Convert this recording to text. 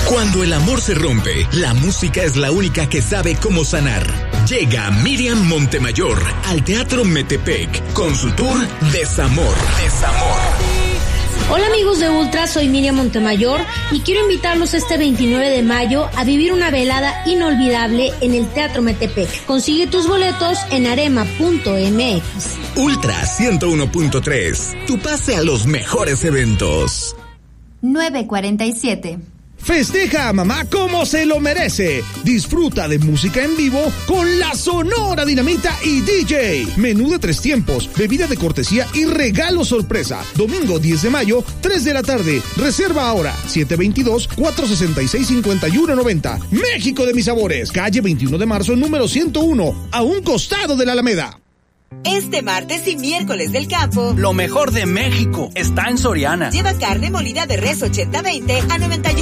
Cuando el amor se rompe, la música es la única que sabe cómo sanar. Llega Miriam Montemayor al Teatro Metepec con su tour Desamor. Hola amigos de Ultra, soy Miriam Montemayor y quiero invitarlos este 29 de mayo a vivir una velada inolvidable en el Teatro Metepec. Consigue tus boletos en arema.mx. Ultra 101.3, tu pase a los mejores eventos. 9:47. Festeja a mamá como se lo merece. Disfruta de música en vivo con la Sonora Dinamita y DJ. Menú de 3 tiempos, bebida de cortesía y regalo sorpresa. Domingo 10 de mayo, 3 de la tarde. Reserva ahora, 722-466-5190. México de mis sabores. Calle 21 de marzo, número 101, a un costado de la Alameda. Este martes y miércoles del campo, lo mejor de México está en Soriana. Lleva carne molida de res 80-20 a 91